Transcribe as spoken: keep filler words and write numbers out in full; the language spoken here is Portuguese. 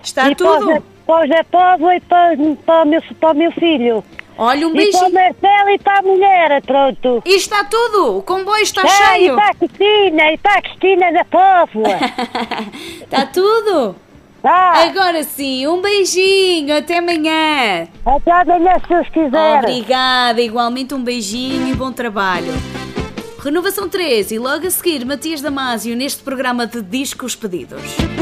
Está e tudo? Para o, para o Zé Póvoa e para, para, o meu, para o meu filho. Olha, um E para o beijinho. Marcelo e para a mulher, pronto. E está tudo? O comboio está Ah, e cheio? para a Cristina, e para a Cristina da Póvoa. Está tudo? Tá. Agora sim, um beijinho, até amanhã. Até amanhã, se Deus quiser. Obrigada, igualmente um beijinho e bom trabalho. Renovação três e logo a seguir Matias Damasio neste programa de Discos Pedidos.